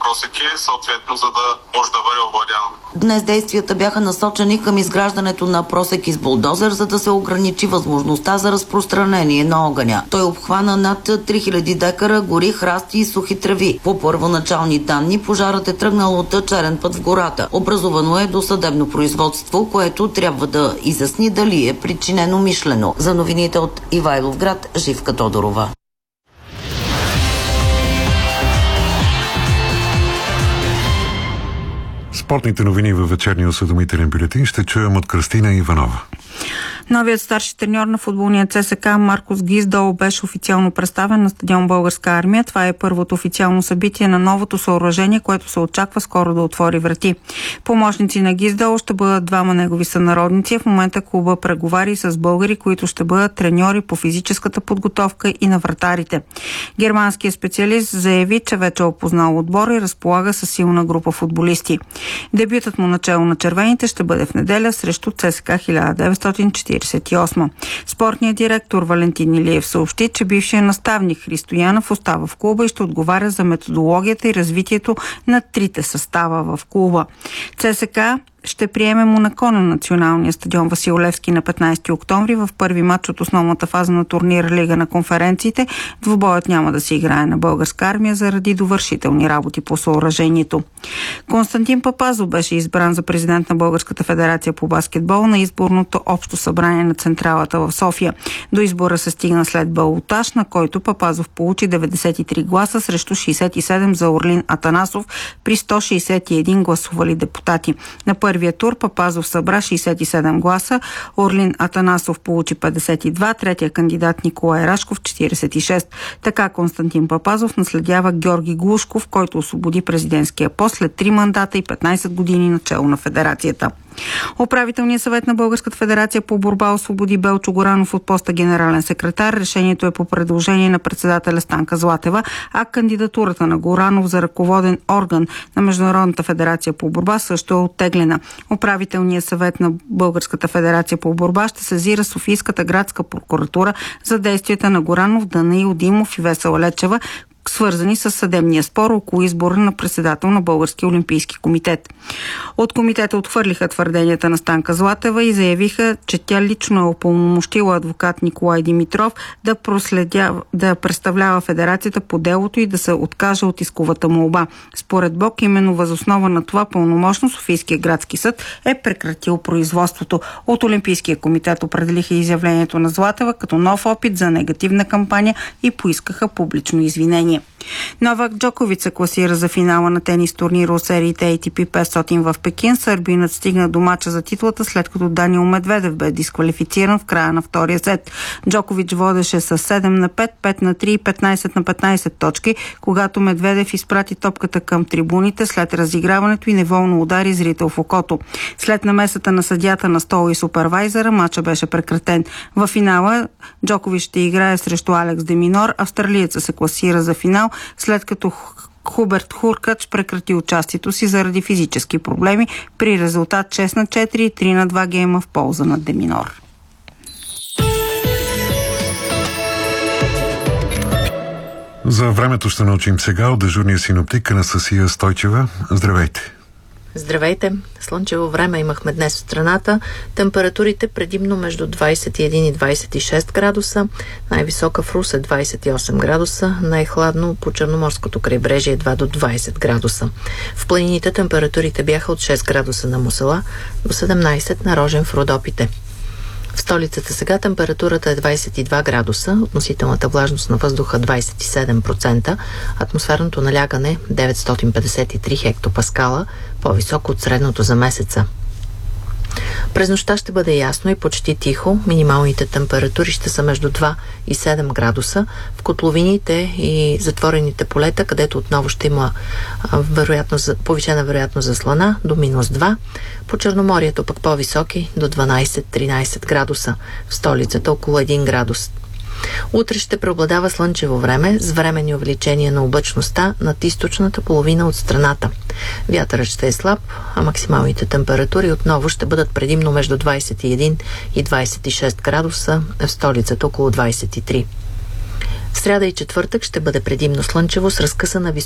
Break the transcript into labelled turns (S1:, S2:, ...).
S1: просеки, съответно, за да може да бъде овладян.
S2: Днес действията бяха насочени към изграждането на просеки с булдозер, за да се ограничи възможността за разпространение на огъня. Той обхвана над 3000 декара гори, храсти и сухи треви. По първоначални данни пожарът е тръгнал от черен път в гората. Образувано е досъдебно производство, което трябва да изясни дали е причинено мишлено. За новините от Ивайловград, Живка Тодорова.
S3: Спортните новини във вечерния осведомителен бюлетин ще чуем от Кръстина Иванова.
S4: Новият старши треньор на футболния ЦСК Маркос Гиздол беше официално представен на стадион Българска армия. Това е първото официално събитие на новото съоръжение, което се очаква скоро да отвори врати. Помощници на Гиздол ще бъдат двама негови сънародници. В момента клуба преговари с българи, които ще бъдат треньори по физическата подготовка и на вратарите. Германският специалист заяви, че вече е опознал отбора и разполага със силна група футболисти. Дебютът му начело на червените ще бъде в неделя срещу ЦСК 1948. Спортният директор Валентин Илиев съобщи, че бившият наставник Христо Янов остава в клуба и ще отговаря за методологията и развитието на трите състава в клуба. ЦСК ще приеме Монако на националния стадион Васил Левски на 15 октомври в първи матч от основната фаза на турнира Лига на конференциите. Двубоят няма да се играе на Българска армия заради довършителни работи по съоръжението. Константин Папазов беше избран за президент на Българската федерация по баскетбол на изборното общо събрание на централата в София. До избора се стигна след балотаж, на който Папазов получи 93 гласа срещу 67 за Орлин Атанасов при 161 гласували депутати. На първия тур Папазов събра 67 гласа, Орлин Атанасов получи 52, третия кандидат Николай Рашков 46. Така Константин Папазов наследява Георги Глушков, който освободи президентския пост след 3 мандата и 15 години начело на федерацията. Управителният съвет на Българската федерация по борба освободи Белчо Горанов от поста генерален секретар. Решението е по предложение на председателя Станка Златева, а кандидатурата на Горанов за ръководен орган на Международната федерация по борба също е оттеглена. Управителният съвет на Българската федерация по борба ще сезира Софийската градска прокуратура за действията на Горанов, Данаил Димов и Весела Лечева, свързани с съдебния спор около избора на председател на Българския олимпийски комитет. От комитета отхвърлиха твърденията на Станка Златева и заявиха, че тя лично е упълномощила адвокат Николай Димитров да представлява федерацията по делото и да се откаже от исковата молба. Според Бог, именно въз основа на това пълномощно Софийския градски съд е прекратил производството. От Олимпийския комитет определиха изявлението на Златева като нов опит за негативна кампания и поискаха публично извинение. Новак Джокович се класира за финала на тенис турнира от сериите ATP 500 в Пекин. Сърбинът стигна до мача за титлата, след като Даниил Медведев бе дисквалифициран в края на втория сет. Джокович водеше с 7-5, 5-3 и 15-15 точки, когато Медведев изпрати топката към трибуните след разиграването и неволно удари зрител в окото. След намесата на съдията на стола и супервайзера, мача беше прекратен. В финала Джокович ще играе срещу Алекс Деминор. Австралиеца се класира за финал, след като Хуберт Хуркач прекрати участието си заради физически проблеми при резултат 6-4 и 3-2 гейма в полза на Деминор.
S3: За времето ще научим сега от дежурния синоптик Анастасия Стойчева. Здравейте!
S5: Здравейте! Слънчево време имахме днес в страната. Температурите предимно между 21 и 26 градуса. Най-висока в Русе 28 градуса. Най-хладно по Черноморското крайбрежие едва до 20 градуса. В планините температурите бяха от 6 градуса на Мусала до 17 на Рожен в Родопите. В столицата сега температурата е 22 градуса, относителната влажност на въздуха 27%, атмосферното налягане 953 хектопаскала, по-високо от средното за месеца. През нощта ще бъде ясно и почти тихо. Минималните температури ще са между 2 и 7 градуса. В котловините и затворените полета, където отново ще има повишена вероятност за слана, до -2. По Черноморието пък по-високи до 12-13 градуса. В столицата около 1 градус. Утре ще преобладава слънчево време с временни увеличения на облачността над източната половина от страната. Вятърът ще е слаб, а максималните температури отново ще бъдат предимно между 21 и 26 градуса, в столицата около 23. В сряда и четвъртък ще бъде предимно слънчево с разкъсана